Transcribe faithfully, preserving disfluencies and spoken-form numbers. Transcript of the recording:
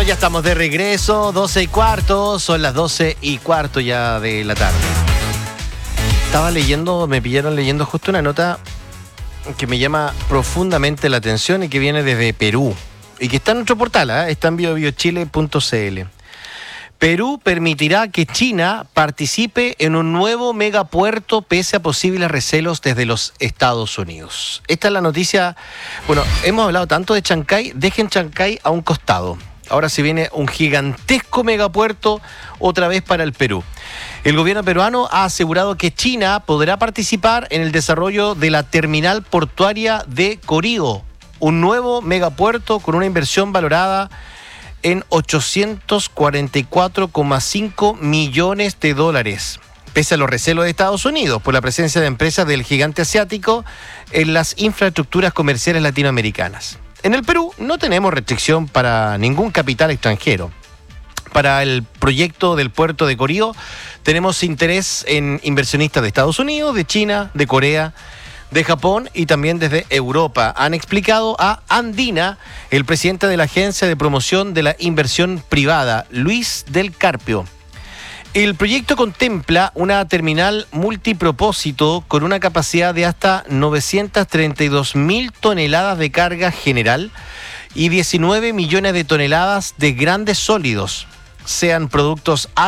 ya estamos de regreso, doce y cuarto, son las doce y cuarto ya de la tarde. Estaba leyendo, me pillaron leyendo justo una nota que me llama profundamente la atención y que viene desde Perú y que está en nuestro portal, ¿eh? Está en bio bio chile punto c l. Perú permitirá que China participe en un nuevo megapuerto pese a posibles recelos desde los Estados Unidos. Esta es la noticia. Bueno, hemos hablado tanto de Chancay, dejen Chancay a un costado. Ahora se viene un gigantesco megapuerto otra vez para el Perú. El gobierno peruano ha asegurado que China podrá participar en el desarrollo de la terminal portuaria de Corío, un nuevo megapuerto con una inversión valorada en ochocientos cuarenta y cuatro coma cinco millones de dólares, pese a los recelos de Estados Unidos por la presencia de empresas del gigante asiático en las infraestructuras comerciales latinoamericanas. En el Perú no tenemos restricción para ningún capital extranjero. Para el proyecto del puerto de Corío tenemos interés en inversionistas de Estados Unidos, de China, de Corea, de Japón y también desde Europa. Han explicado a Andina, el presidente de la Agencia de Promoción de la Inversión Privada, Luis del Carpio. El proyecto contempla una terminal multipropósito con una capacidad de hasta novecientas treinta y dos mil toneladas de carga general y diecinueve millones de toneladas de grandes sólidos, sean productos